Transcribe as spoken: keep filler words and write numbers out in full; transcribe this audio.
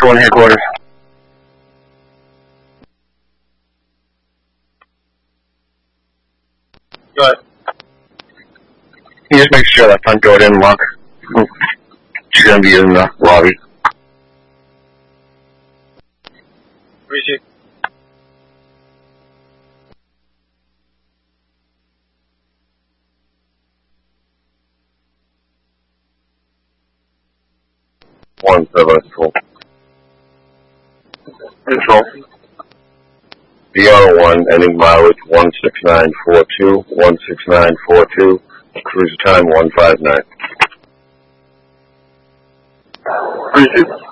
One headquarters. Go ahead. You just make sure that front door didn't lock. She's gonna be in the lobby. Appreciate it. One seven four. Control. B R one, ending mileage one six nine four two, one six nine four two, cruise time one five nine. Appreciate it.